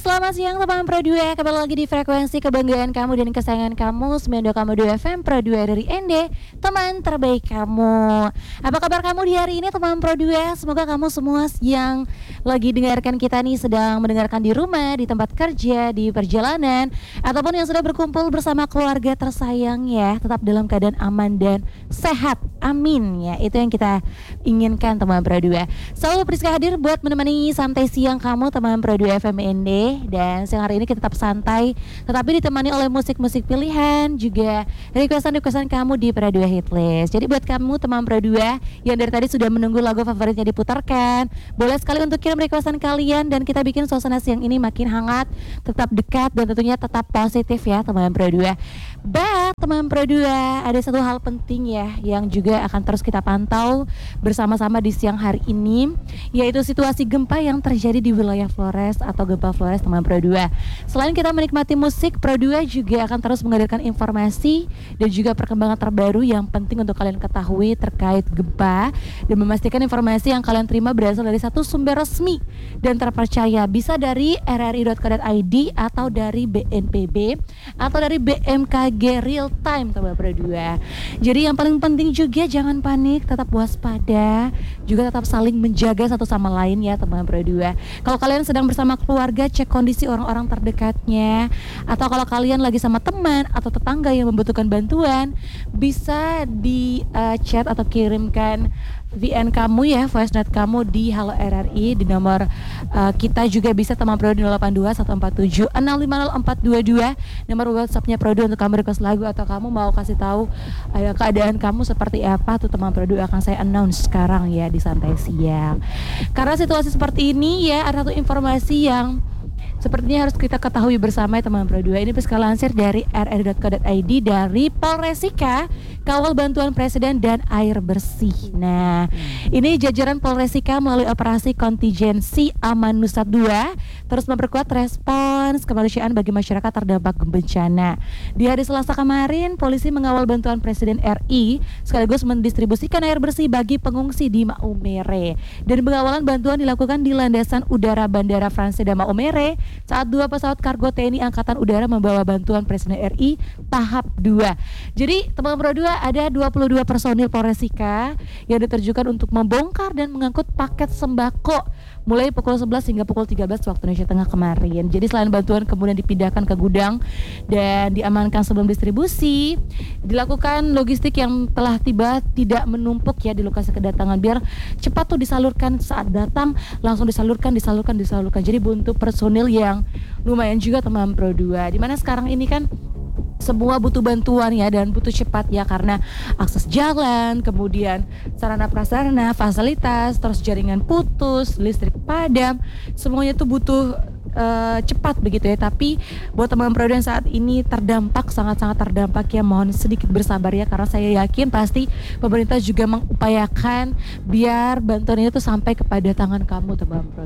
Selamat siang teman Pro 2. Kembali lagi di frekuensi kebanggaan kamu dan kesayangan kamu 92,2 FM Pro 2 dari ND, teman terbaik kamu. Apa kabar kamu di hari ini teman Pro 2? Semoga kamu semua yang lagi dengarkan kita nih sedang mendengarkan di rumah, di tempat kerja, di perjalanan, ataupun yang sudah berkumpul bersama keluarga tersayang ya, tetap dalam keadaan aman dan sehat. Amin ya. Itu yang kita inginkan teman Pro 2. Selalu Priska hadir buat menemani santai siang kamu teman Pro 2 FM ND. Dan siang hari ini kita tetap santai, tetapi ditemani oleh musik-musik pilihan, juga requestan-requestan kamu di Pro 2 Hitlist. Jadi buat kamu teman Pro 2 yang dari tadi sudah menunggu lagu favoritnya diputarkan, boleh sekali untuk kirim requestan kalian dan kita bikin suasana siang ini makin hangat, tetap dekat dan tentunya tetap positif ya teman Pro 2. Teman Pro 2, ada satu hal penting ya yang juga akan terus kita pantau bersama-sama di siang hari ini, yaitu situasi gempa yang terjadi di wilayah Flores atau gempa Flores teman Pro 2. Selain kita menikmati musik, Pro 2 juga akan terus menghadirkan informasi dan juga perkembangan terbaru yang penting untuk kalian ketahui terkait gempa dan memastikan informasi yang kalian terima berasal dari satu sumber resmi dan terpercaya, bisa dari rri.co.id atau dari BNPB atau dari BMKG Real Time teman Pro 2. Jadi yang paling penting juga jangan panik, tetap waspada, juga tetap saling menjaga satu sama lain ya teman Pro 2. Kalau kalian sedang bersama keluarga, cek kondisi orang-orang terdekatnya, atau kalau kalian lagi sama teman atau tetangga yang membutuhkan bantuan, bisa di chat atau kirimkan VN kamu ya, voice note kamu di Halo RRI di nomor kita juga bisa teman Pro 082 147 650 422, nomor WhatsAppnya Pro 2 untuk kamu request lagu atau kamu mau kasih tahu keadaan kamu seperti apa tuh teman Pro 2 akan saya announce sekarang ya di santai siang. Karena situasi seperti ini ya, ada satu informasi yang sepertinya harus kita ketahui bersama ya teman Pro 2. Ini Priska lansir dari rri.co.id dari Polresika, Kawal Bantuan Presiden dan Air Bersih. Nah, ini jajaran Polresika melalui operasi kontingensi Aman Nusa 2 terus memperkuat respons kemanusiaan bagi masyarakat terdampak bencana. Di hari Selasa kemarin, polisi mengawal bantuan Presiden RI sekaligus mendistribusikan air bersih bagi pengungsi di Maumere. Dan pengawalan bantuan dilakukan di landasan udara Bandara Franseda Maumere saat 2 pesawat kargo TNI Angkatan Udara membawa bantuan Presiden RI tahap 2. Jadi teman Pro 2 ada 22 personil Polresika yang diterjunkan untuk membongkar dan mengangkut paket sembako mulai pukul 11 hingga pukul 13 waktu Indonesia Tengah kemarin. Jadi selain bantuan kemudian dipindahkan ke gudang dan diamankan sebelum distribusi, dilakukan logistik yang telah tiba tidak menumpuk ya di lokasi kedatangan biar cepat tuh disalurkan saat datang, langsung disalurkan. Jadi untuk personil yang lumayan juga teman Pro 2. Dimana sekarang ini kan semua butuh bantuan ya dan butuh cepat ya, karena akses jalan, kemudian sarana prasarana, fasilitas, terus jaringan putus, listrik padam, semuanya tuh butuh cepat begitu ya. Tapi buat teman Pro yang saat ini terdampak, sangat-sangat terdampak ya, mohon sedikit bersabar ya, karena saya yakin pasti pemerintah juga mengupayakan biar bantuan itu sampai kepada tangan kamu teman Pro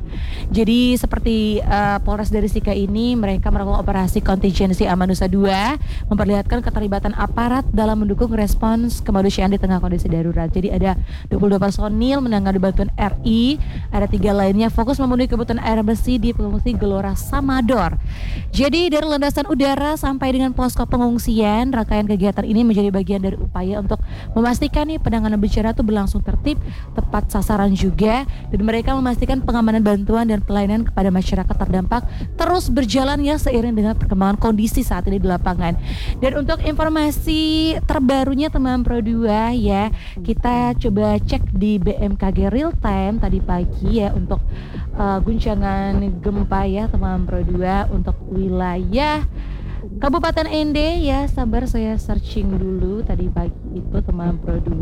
2. Jadi seperti Polres dari Sika ini, mereka melakukan operasi kontingensi Aman Nusa 2 memperlihatkan keterlibatan aparat dalam mendukung respons kemanusiaan di tengah kondisi darurat. Jadi ada 22 personil menangani bantuan RI, ada 3 lainnya fokus memenuhi kebutuhan air bersih di pengungsi Gelora Samador. Jadi dari landasan udara sampai dengan posko pengungsian, rangkaian kegiatan ini menjadi bagian dari upaya untuk memastikan nih penanganan bencana itu berlangsung tertib, tepat sasaran juga, dan mereka memastikan pengamanan bantuan dan pelayanan kepada masyarakat terdampak terus berjalan ya seiring dengan perkembangan kondisi saat ini di lapangan. Dan untuk informasi terbarunya teman Pro 2 ya, kita coba cek di BMKG Real Time tadi pagi ya untuk guncangan gempa ya teman Pro 2 untuk wilayah Kabupaten ND ya. Sabar, saya searching dulu tadi pagi itu teman Pro 2.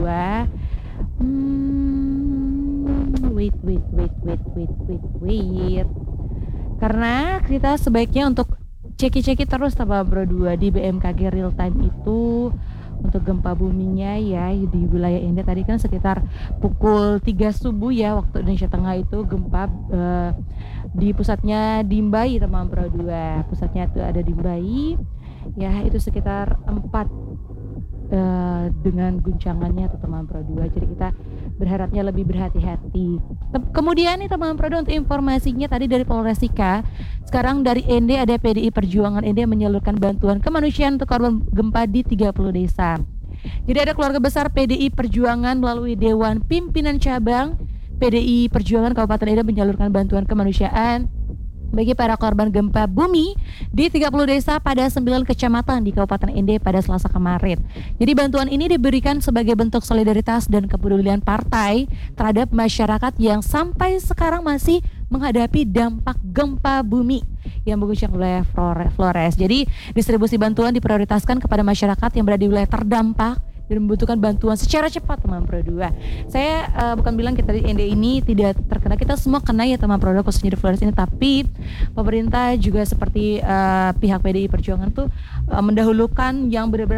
Wait. Karena kita sebaiknya untuk ceki terus teman Pro 2 di BMKG Real Time itu untuk gempa buminya ya di wilayah Indah tadi kan sekitar pukul 3 subuh ya waktu Indonesia Tengah itu gempa di pusatnya di Mbai teman Pro 2. Pusatnya itu ada di Mbai ya, itu sekitar 4 dengan guncangannya tuh teman Pro 2. Jadi kita berharapnya lebih berhati-hati. Kemudian nih teman Pro 2 untuk informasinya tadi dari Polresika, Sekarang dari ND ada PDI Perjuangan ND menyalurkan bantuan kemanusiaan untuk korban gempa di 30 desa. Jadi ada keluarga besar PDI Perjuangan melalui Dewan Pimpinan Cabang PDI Perjuangan Kabupaten ND menyalurkan bantuan kemanusiaan bagi para korban gempa bumi di 30 desa pada 9 kecamatan di Kabupaten ND pada Selasa kemarin. Jadi bantuan ini diberikan sebagai bentuk solidaritas dan kepedulian partai terhadap masyarakat yang sampai sekarang masih menghadapi dampak gempa bumi yang mengguncang wilayah Flores. Jadi distribusi bantuan diprioritaskan kepada masyarakat yang berada di wilayah terdampak dan membutuhkan bantuan secara cepat teman Pro 2. Saya bukan bilang kita di ND ini tidak terkena, kita semua kena ya teman Pro 2 khususnya di Flores ini, tapi pemerintah juga seperti pihak PDI Perjuangan tuh mendahulukan yang benar-benar